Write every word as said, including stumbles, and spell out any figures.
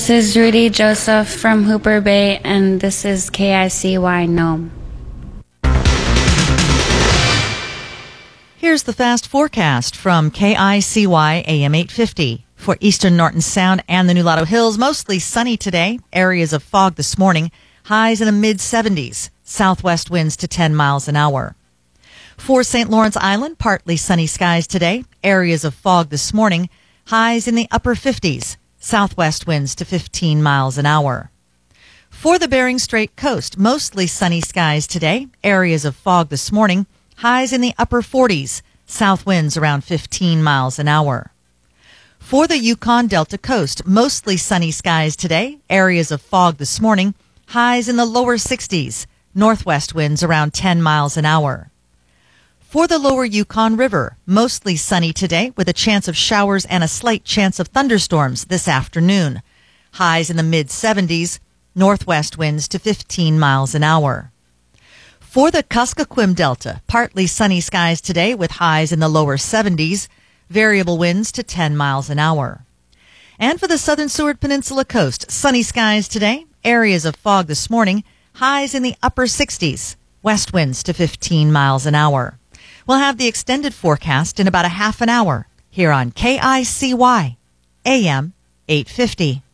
This is Rudy Joseph from Hooper Bay, and this is K I C Y Nome. Here's the fast forecast from K I C Y A M eight fifty. For eastern Norton Sound and the Nulato Hills, mostly sunny today. Areas of fog this morning. Highs in the mid seventies. Southwest winds to ten miles an hour. For Saint Lawrence Island, partly sunny skies today. Areas of fog this morning. Highs in the upper fifties. Southwest winds to fifteen miles an hour. For the Bering Strait coast, mostly sunny skies today. Areas of fog this morning. Highs in the upper forties. South winds around fifteen miles an hour. For the Yukon Delta coast, mostly sunny skies today. Areas of fog this morning. Highs in the lower sixties. Northwest winds around ten miles an hour. For the lower Yukon River, mostly sunny today with a chance of showers and a slight chance of thunderstorms this afternoon. Highs in the mid seventies. Northwest winds to fifteen miles an hour. For the Kuskokwim Delta, partly sunny skies today with highs in the lower seventies. Variable winds to ten miles an hour. And for the southern Seward Peninsula coast, sunny skies today. Areas of fog this morning. Highs in the upper sixties. West winds to fifteen miles an hour. We'll have the extended forecast in about a half an hour here on K I C Y A M eight fifty.